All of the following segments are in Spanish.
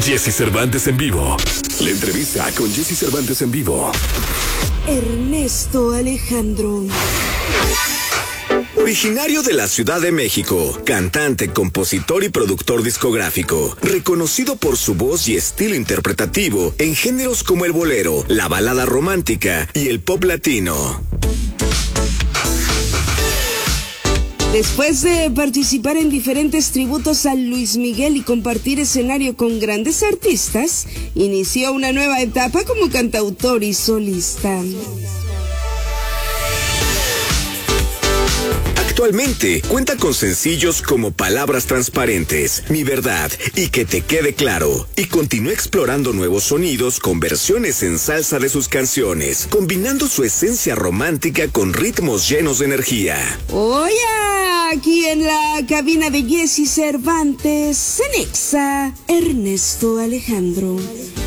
Jesse Cervantes en vivo. La entrevista con Jesse Cervantes en vivo. Ernesto Alejandro. Originario de la Ciudad de México, cantante, compositor y productor discográfico, reconocido por su voz y estilo interpretativo en géneros como el bolero, la balada romántica y el pop latino. Después de participar en diferentes tributos a Luis Miguel y compartir escenario con grandes artistas, inició una nueva etapa como cantautor y solista. Actualmente cuenta con sencillos como Palabras Transparentes, Mi Verdad y Que Te Quede Claro, y continúa explorando nuevos sonidos con versiones en salsa de sus canciones, combinando su esencia romántica con ritmos llenos de energía. Oye, aquí en la cabina de Jesse Cervantes, en Exa, Ernesto Alejandro.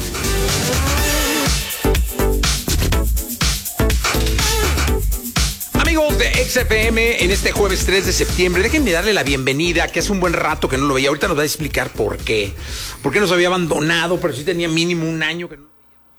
Amigos de XFM, en este jueves 3 de septiembre, déjenme darle la bienvenida, que hace un buen rato que no lo veía. Ahorita nos va a explicar por qué. Por qué nos había abandonado, pero sí tenía mínimo un año que no.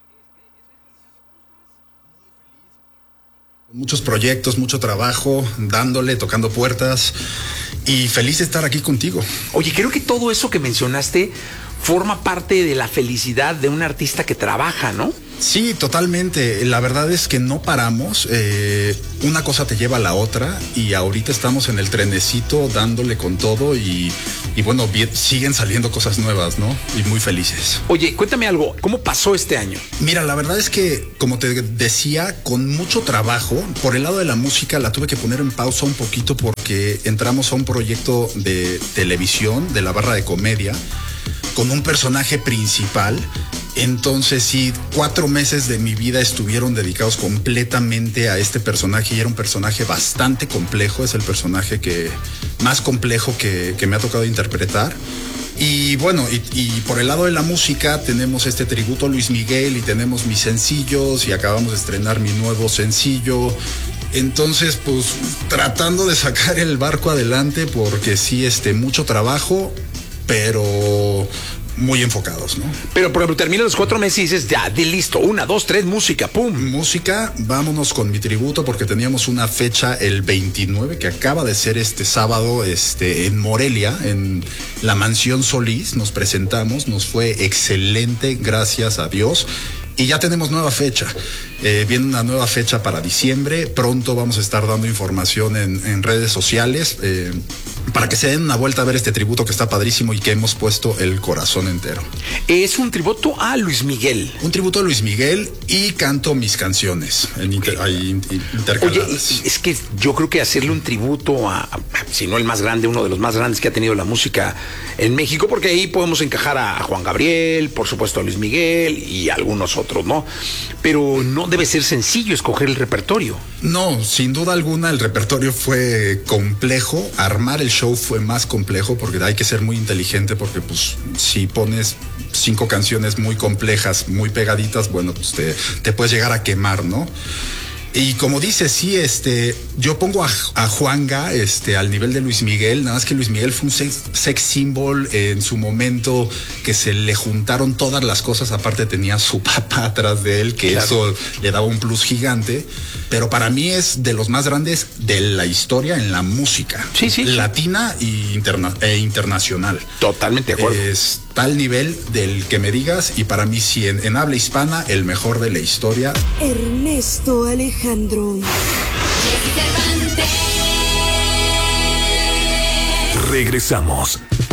Muchos proyectos, mucho trabajo, dándole, tocando puertas y feliz de estar aquí contigo. Oye, creo que todo eso que mencionaste forma parte de la felicidad de un artista que trabaja, ¿no? Sí, totalmente. La verdad es que no paramos. Una cosa te lleva a la otra y ahorita estamos en el trenecito dándole con todo y bueno, bien, siguen saliendo cosas nuevas, ¿no? Y muy felices. Oye, cuéntame algo. ¿Cómo pasó este año? Mira, la verdad es que, como te decía, con mucho trabajo, por el lado de la música la tuve que poner en pausa un poquito porque entramos a un proyecto de televisión, de la barra de comedia, con un personaje principal. Entonces sí, 4 meses de mi vida estuvieron dedicados completamente a este personaje y era un personaje bastante complejo, es el personaje más complejo que me ha tocado interpretar. Y bueno, y por el lado de la música tenemos este tributo a Luis Miguel y tenemos mis sencillos y acabamos de estrenar mi nuevo sencillo. Entonces, pues tratando de sacar el barco adelante porque sí, mucho trabajo, pero muy enfocados, ¿no? Pero por ejemplo, terminan los 4 meses y dices, ya, di listo, 1, 2, 3, música, pum. Música, vámonos con mi tributo porque teníamos una fecha el 29 que acaba de ser este sábado, en Morelia, en la Mansión Solís, nos presentamos, nos fue excelente, gracias a Dios. Y ya tenemos nueva fecha. Viene una nueva fecha para diciembre. Pronto vamos a estar dando información en redes sociales para que se den una vuelta a ver este tributo que está padrísimo y que hemos puesto el corazón entero. Es un tributo a Luis Miguel. Un tributo a Luis Miguel y canto mis canciones intercaladas. Oye, es que yo creo que hacerle un tributo si no el más grande, uno de los más grandes que ha tenido la música en México, porque ahí podemos encajar a Juan Gabriel, por supuesto a Luis Miguel y algunos otros, ¿no? Pero no debe ser sencillo escoger el repertorio. No, sin duda alguna el repertorio fue complejo. Armar el show fue más complejo porque hay que ser muy inteligente porque pues si pones 5 canciones muy complejas, muy pegaditas, bueno, pues te puedes llegar a quemar, ¿no? Y como dices, sí, yo pongo a Juanga, al nivel de Luis Miguel, nada más que Luis Miguel fue un sex symbol en su momento, que se le juntaron todas las cosas, aparte tenía su papá atrás de él, que claro, eso le daba un plus gigante, pero para mí es de los más grandes de la historia en la música. Sí, sí. Latina e internacional. Totalmente de acuerdo. Está al nivel del que me digas y para mí sí, en habla hispana, el mejor de la historia. Ernesto Alejandro. Regresamos.